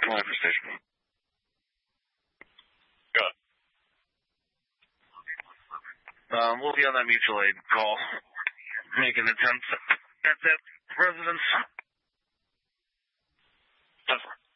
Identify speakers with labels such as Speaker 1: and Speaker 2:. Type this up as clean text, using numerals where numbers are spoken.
Speaker 1: line for station.
Speaker 2: Good.
Speaker 1: We'll be on that mutual aid call. Making attempts at that residence. 10-4.